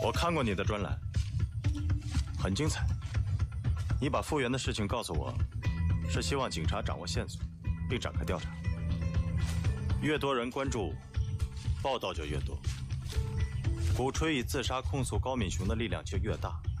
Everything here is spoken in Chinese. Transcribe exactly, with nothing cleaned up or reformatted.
我看过你的专栏，很精彩。你把复原的事情告诉我，是希望警察掌握线索，并展开调查。越多人关注，报道就越多，鼓吹以自杀控诉高敏雄的力量就越大。